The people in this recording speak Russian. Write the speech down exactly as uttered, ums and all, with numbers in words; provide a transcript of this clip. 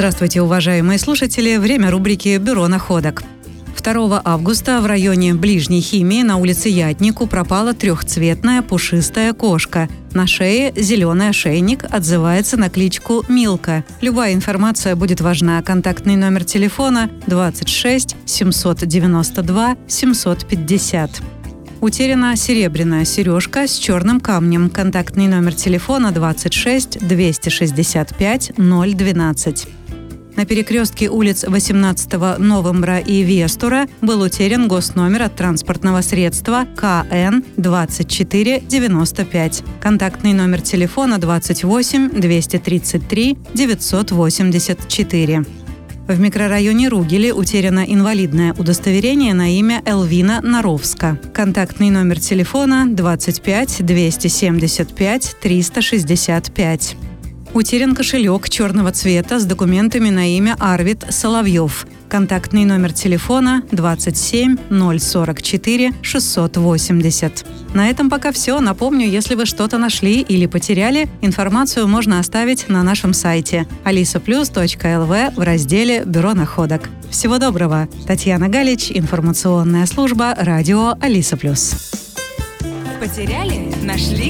Здравствуйте, уважаемые слушатели. Время рубрики «Бюро находок». второго августа в районе Ближней Химии на улице Ятнику пропала трехцветная пушистая кошка. На шее зеленый ошейник, отзывается на кличку Милка. Любая информация будет важна. Контактный номер телефона двадцать шесть семьсот девяносто два семьсот пятьдесят. Утеряна серебряная сережка с черным камнем. Контактный номер телефона двадцать шесть двести шестьдесят пять ноль двенадцать. На перекрестке улиц восемнадцатого Новомбра и Вестура был утерян госномер от транспортного средства К Н двадцать четыре девяносто пять. Контактный номер телефона двадцать восемь двести тридцать три девятьсот восемьдесят четыре. В микрорайоне Ругели утеряно инвалидное удостоверение на имя Элвина Наровска. Контактный номер телефона двадцать пять двести семьдесят пять триста шестьдесят пять. Утерян кошелек черного цвета с документами на имя Арвид Соловьев. Контактный номер телефона двадцать семь ноль сорок четыре шестьсот восемьдесят. На этом пока все. Напомню, если вы что-то нашли или потеряли, информацию можно оставить на нашем сайте алиса плюс точка эл ви в разделе «Бюро находок». Всего доброго. Татьяна Галич, информационная служба радио Алиса Плюс. Потеряли? Нашли?